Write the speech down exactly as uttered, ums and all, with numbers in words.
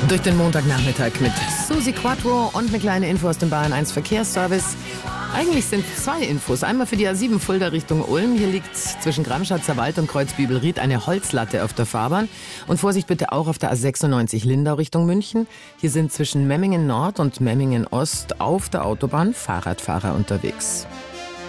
Durch den Montagnachmittag mit Susi Quattro und eine kleine Info aus dem Bayern eins Verkehrsservice. Eigentlich sind zwei Infos. Einmal für die A sieben Fulda Richtung Ulm. Hier liegt zwischen Gramschatzer Wald und Kreuzbübelried eine Holzlatte auf der Fahrbahn. Und Vorsicht bitte auch auf der A sechsundneunzig Lindau Richtung München. Hier sind zwischen Memmingen Nord und Memmingen Ost auf der Autobahn Fahrradfahrer unterwegs.